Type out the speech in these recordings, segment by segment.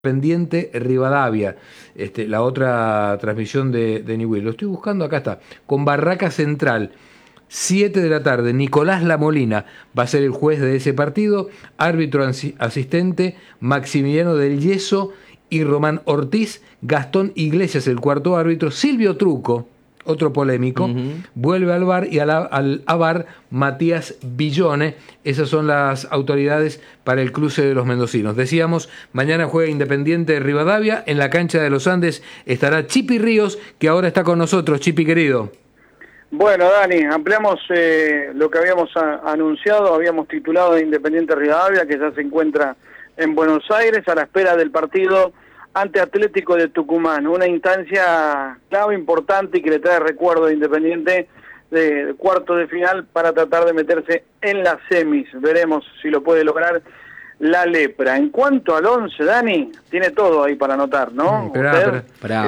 Independiente Rivadavia, la otra transmisión de Newell. Lo estoy buscando, acá está, con Barraca Central, 7 de la tarde, Nicolás Lamolina va a ser el juez de ese partido, árbitro asistente, Maximiliano del Yeso y Román Ortiz, Gastón Iglesias el cuarto árbitro, Silvio Truco, otro polémico, vuelve al VAR y al AVAR Matías Villone. Esas son las autoridades para el cruce de los mendocinos. Decíamos, mañana juega Independiente de Rivadavia, en la cancha de los Andes estará Chipi Ríos, que ahora está con nosotros. Chipi querido. Bueno, Dani, ampliamos lo que habíamos anunciado, habíamos titulado de Independiente Rivadavia, que ya se encuentra en Buenos Aires a la espera del partido ante Atlético de Tucumán, una instancia clave, importante y que le trae recuerdo de Independiente de cuarto de final para tratar de meterse en las semis. Veremos si lo puede lograr la lepra. En cuanto al 11, Dani, tiene todo ahí para anotar, ¿no? Esperá,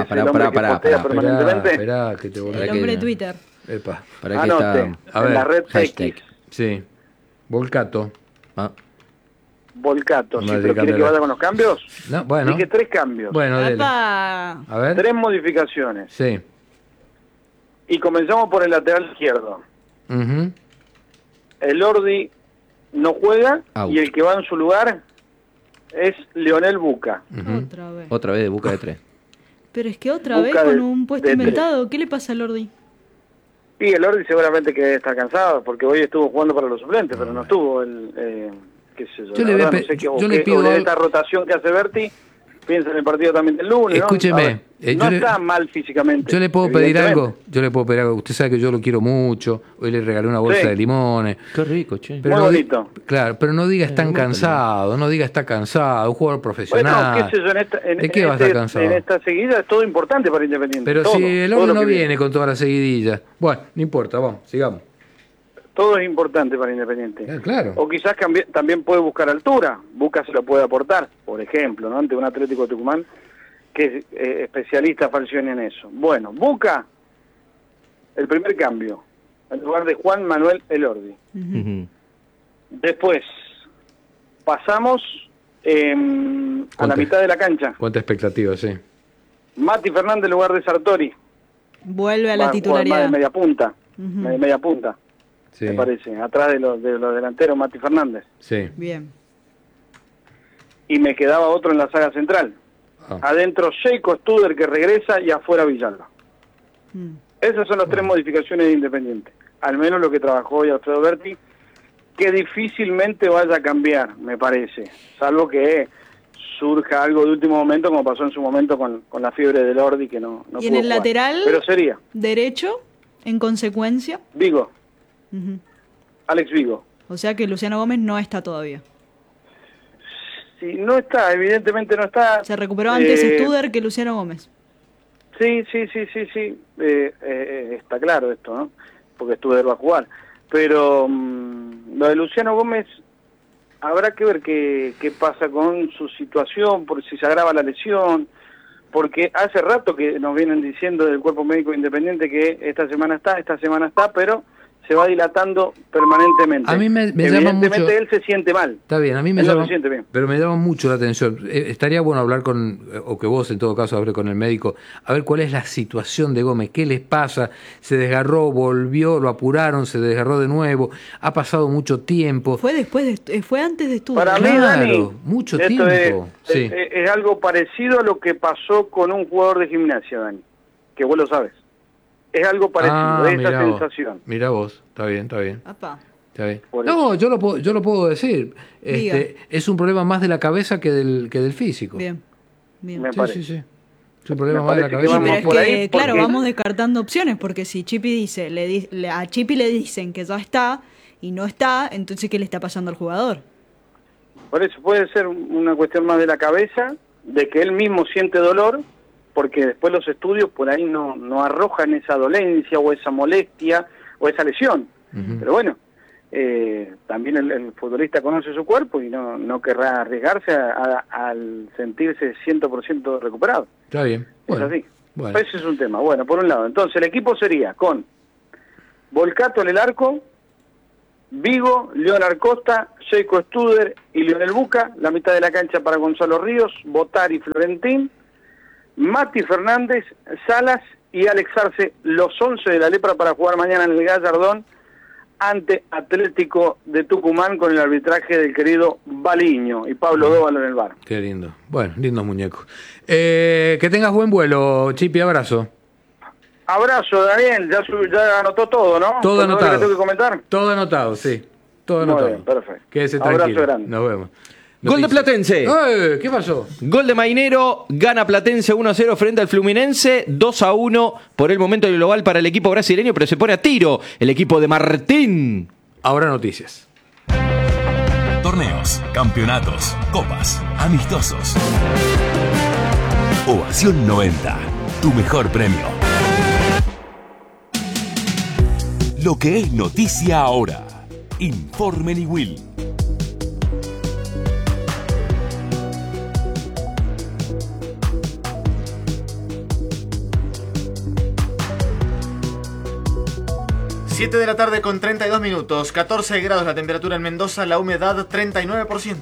que te volví. El hombre de Twitter. Epa. ¿Para qué está? A ver, en la red hashtag. X. Sí. Volcato. Volcato, No ¿sí, me pero quiere que vaya con los cambios? No, bueno. Dije 3 cambios. Bueno, dele. ¡Epa! A ver. 3 modificaciones. Sí. Y comenzamos por el lateral izquierdo. El Ordi no juega y el que va en su lugar es Leonel Buca. Otra vez De Buca de 3. Pero es que otra Buca vez con un puesto de inventado. ¿Qué le pasa al Ordi? Y el Ordi seguramente que está cansado, porque hoy estuvo jugando para los suplentes, pero no estuvo qué sé yo. Yo le pido esta rotación que hace Berti, piensa en el partido también del lunes. Escúcheme. No está mal físicamente. Yo le puedo pedir algo. Usted sabe que yo lo quiero mucho. Hoy le regalé una bolsa de limones. Qué rico, che. Pero muy bonito. Claro, pero no diga están cansado. No diga está cansado. Un jugador profesional. Bueno, qué sé yo, ¿De qué va a estar cansado? En esta seguida es todo importante para Independiente. Pero todo, si el hombre no viene con toda la seguidilla. Bueno, no importa, vamos, sigamos. Todo es importante para Independiente. Claro. O quizás también puede buscar altura. Buca se lo puede aportar, por ejemplo, ¿no? Ante un Atlético de Tucumán que es especialista Falcioni en eso. Bueno, Buca, el primer cambio, en lugar de Juan Manuel Elordi. Después, pasamos a la mitad de la cancha. Cuánta expectativa, sí. Mati Fernández en lugar de Sartori. Vuelve a la titularidad. De media punta. Media punta. Sí. Me parece, atrás de los delanteros Mati Fernández. Sí. Bien. Y me quedaba otro en la saga central. Adentro Sheiko Studer, que regresa, y afuera Villalba. Esas son las 3 modificaciones de Independiente. Al menos lo que trabajó hoy Alfredo Berti, que difícilmente vaya a cambiar, me parece. Salvo que surja algo de último momento, como pasó en su momento con la fiebre del Ordi, que no ¿Y en el jugar. lateral? Pero sería ¿Derecho? ¿En consecuencia? Vigo. Alex Vigo. O sea que Luciano Gómez no está todavía. Sí, no está, evidentemente no está. Se recuperó antes Studer que Luciano Gómez. Sí. Está claro esto, ¿no? Porque Studer va a jugar. Pero lo de Luciano Gómez, habrá que ver qué pasa con su situación, por si se agrava la lesión, porque hace rato que nos vienen diciendo del Cuerpo Médico Independiente que esta semana está, pero se va dilatando permanentemente. A mí me llama mucho. Evidentemente él se siente mal. Está bien, a mí me él llama, no se siente bien. Pero me llama mucho la atención. Estaría bueno hablar o que vos en todo caso hable con el médico, a ver cuál es la situación de Gómez, qué les pasa, se desgarró, volvió, lo apuraron, se desgarró de nuevo, ha pasado mucho tiempo. Fue antes de Studer. Para mí, Dani, mucho esto tiempo. Es algo parecido a lo que pasó con un jugador de gimnasia, Dani, que vos lo sabes. Es algo parecido, esa sensación. Mira vos, está bien. Apá. Está bien. No, yo lo puedo decir. Es un problema más de la cabeza que del físico. Bien. Sí. Es un problema más de la cabeza. Pero es que, claro, vamos descartando opciones, porque si Chipi dice, a Chipi le dicen que ya está y no está, entonces ¿qué le está pasando al jugador? Por eso puede ser una cuestión más de la cabeza, de que él mismo siente dolor, porque después los estudios por ahí no arrojan esa dolencia o esa molestia o esa lesión. Pero bueno, también el futbolista conoce su cuerpo y no querrá arriesgarse al sentirse 100% recuperado. Está bien. Bueno, es así. Bueno. Ese es un tema. Bueno, por un lado. Entonces el equipo sería con Volcato en el arco, Vigo, Leonard Costa, Jaco Studer y Lionel Buca. La mitad de la cancha para Gonzalo Ríos, Botari, Florentín, Mati Fernández, Salas y Alex Arce, los 11 de la Lepra para jugar mañana en el Gallardón ante Atlético de Tucumán con el arbitraje del querido Baliño y Pablo Dóvalo en el bar. Qué lindo. Bueno, lindos muñecos. Que tengas buen vuelo, Chipi, abrazo. Abrazo, Daniel, ya anotó todo, ¿no? Todo anotado. ¿Qué tengo que comentar? Todo anotado, sí. Todo anotado. Muy bien, perfecto. Quédese Abrazo tranquilo. grande. Nos vemos. Gol de Platense. ¿Qué pasó? Gol de Mainero, gana Platense 1-0 frente al Fluminense, 2-1 por el momento del global para el equipo brasileño, pero se pone a tiro el equipo de Martín. Ahora noticias. Torneos, campeonatos, copas, amistosos. Ovación 90, tu mejor premio. Lo que es noticia ahora. Informe Niwil. Siete de la tarde con 32 minutos, 14 grados la temperatura en Mendoza, la humedad 39%.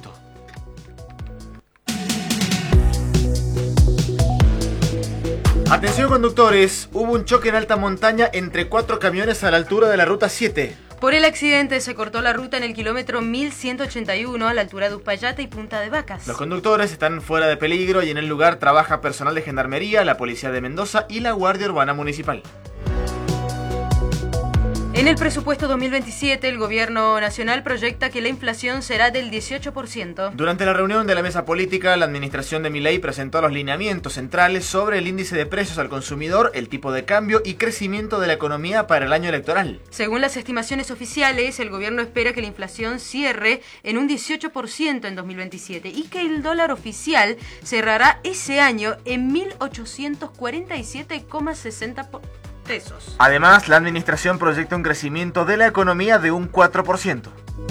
Atención conductores, hubo un choque en alta montaña entre 4 camiones a la altura de la ruta 7. Por el accidente se cortó la ruta en el kilómetro 1181 a la altura de Uspallata y Punta de Vacas. Los conductores están fuera de peligro y en el lugar trabaja personal de Gendarmería, la Policía de Mendoza y la Guardia Urbana Municipal. En el presupuesto 2027, el gobierno nacional proyecta que la inflación será del 18%. Durante la reunión de la mesa política, la administración de Milei presentó los lineamientos centrales sobre el índice de precios al consumidor, el tipo de cambio y crecimiento de la economía para el año electoral. Según las estimaciones oficiales, el gobierno espera que la inflación cierre en un 18% en 2027 y que el dólar oficial cerrará ese año en 1.847,60 pesos. Además, la administración proyecta un crecimiento de la economía de un 4%.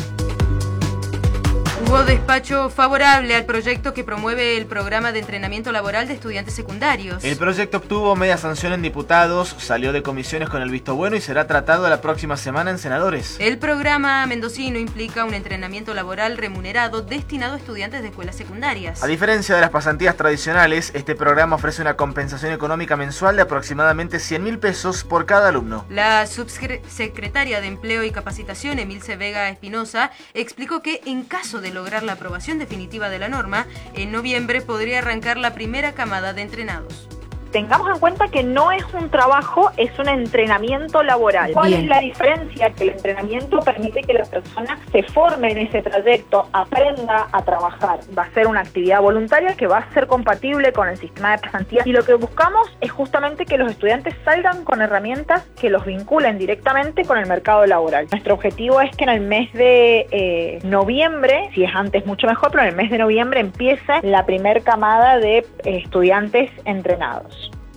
Hubo despacho favorable al proyecto que promueve el programa de entrenamiento laboral de estudiantes secundarios. El proyecto obtuvo media sanción en diputados, salió de comisiones con el visto bueno y será tratado la próxima semana en senadores. El programa mendocino implica un entrenamiento laboral remunerado destinado a estudiantes de escuelas secundarias. A diferencia de las pasantías tradicionales, este programa ofrece una compensación económica mensual de aproximadamente 100.000 pesos por cada alumno. La subsecretaria de Empleo y Capacitación, Emilce Vega Espinosa, explicó que en caso de lograr la aprobación definitiva de la norma, en noviembre podría arrancar la primera camada de entrenados. Tengamos en cuenta que no es un trabajo, es un entrenamiento laboral. ¿Cuál es la diferencia? Que el entrenamiento permite que la persona se forme en ese trayecto, aprenda a trabajar. Va a ser una actividad voluntaria que va a ser compatible con el sistema de pasantías y lo que buscamos es justamente que los estudiantes salgan con herramientas que los vinculen directamente con el mercado laboral. Nuestro objetivo es que en el mes de noviembre, si es antes mucho mejor, pero en el mes de noviembre empiece la primer camada de estudiantes entrenados.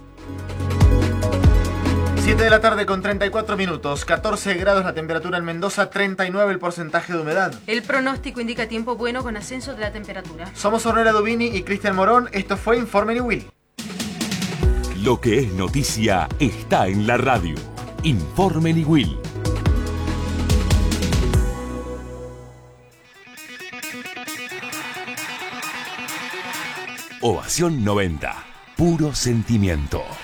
7 de la tarde con 34 minutos, 14 grados la temperatura en Mendoza, 39 el porcentaje de humedad. El pronóstico indica tiempo bueno con ascenso de la temperatura. Somos Ornella Dubini y Cristian Morón, esto fue Informe Niwil. Lo que es noticia está en la radio. Informe Niwil. Ovación 90. Puro sentimiento.